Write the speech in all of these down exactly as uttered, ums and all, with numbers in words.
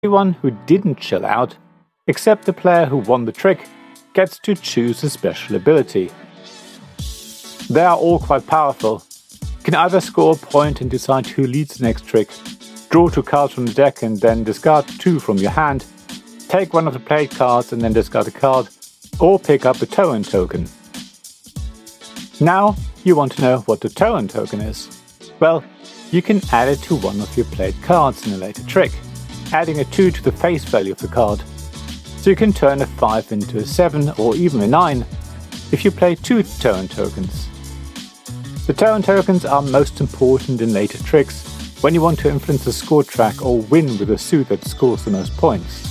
Anyone who didn't chill out, except the player who won the trick, gets to choose a special ability. They are all quite powerful. You can either score a point and decide who leads the next trick, draw two cards from the deck and then discard two from your hand, take one of the played cards and then discard a card, or pick up a Toan token. Now you want to know what the Toan token is. Well, you can add it to one of your played cards in a later trick, adding a two to the face value of the card. So you can turn a five into a seven or even a nine if you play two Toan tokens. The Toan tokens are most important in later tricks when you want to influence the score track or win with a suit that scores the most points.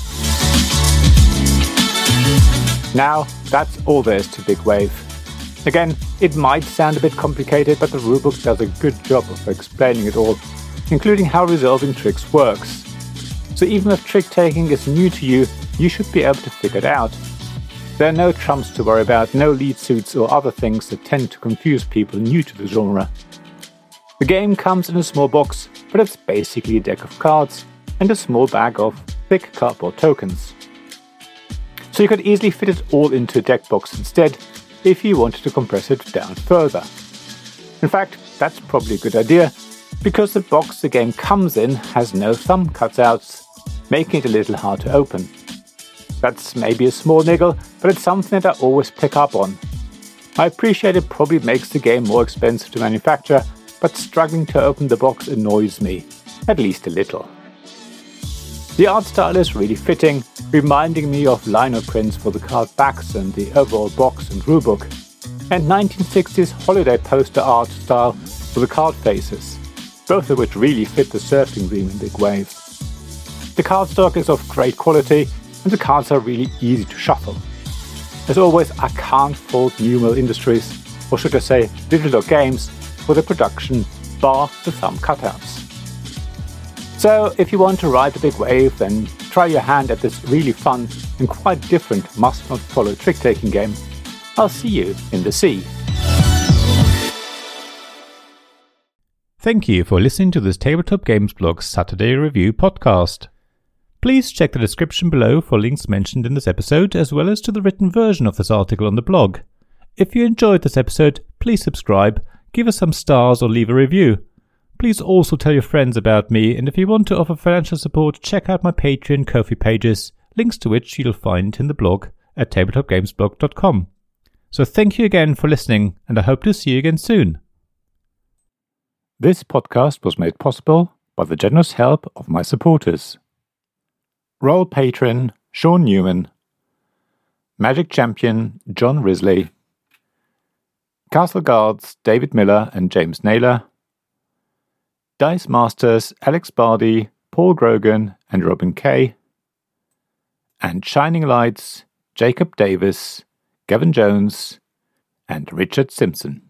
Now, that's all there is to Big Wave. Again, it might sound a bit complicated, but the rulebook does a good job of explaining it all, including how resolving tricks works. So even if trick taking is new to you, you should be able to figure it out. There are no trumps to worry about, no lead suits or other things that tend to confuse people new to the genre. The game comes in a small box, but it's basically a deck of cards and a small bag of thick cardboard tokens. So you could easily fit it all into a deck box instead, if you wanted to compress it down further. In fact, that's probably a good idea, because the box the game comes in has no thumb cutouts, making it a little hard to open. That's maybe a small niggle, but it's something that I always pick up on. I appreciate it probably makes the game more expensive to manufacture, but struggling to open the box annoys me, at least a little. The art style is really fitting, reminding me of lino prints for the card backs and the overall box and rulebook, and nineteen sixties holiday poster art style for the card faces, both of which really fit the surfing theme in Big Wave. The cardstock is of great quality, and the cards are really easy to shuffle. As always, I can't fault Numeral Industries, or should I say Little Dog Games, for the production, bar the thumb cutouts. So if you want to ride the Big Wave, then try your hand at this really fun and quite different must-not-follow trick-taking game. I'll see you in the sea. Thank you for listening to this Tabletop Games Blog Saturday Review podcast. Please check the description below for links mentioned in this episode, as well as to the written version of this article on the blog. If you enjoyed this episode, please subscribe, give us some stars or leave a review. Please also tell your friends about me, and if you want to offer financial support, check out my Patreon and Ko-fi pages, links to which you'll find in the blog at tabletop games blog dot com. So thank you again for listening, and I hope to see you again soon. This podcast was made possible by the generous help of my supporters. Royal Patron Sean Newman, Magic Champion John Risley, Castle Guards David Miller and James Naylor, Dice Masters Alex Bardi, Paul Grogan and Robin Kay, and Shining Lights Jacob Davis, Gavin Jones and Richard Simpson.